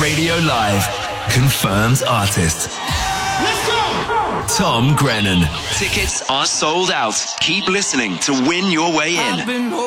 Radio Live. Confirmed artist. Let's go! Tom Grennan. Tickets are sold out. Keep listening to win your way in.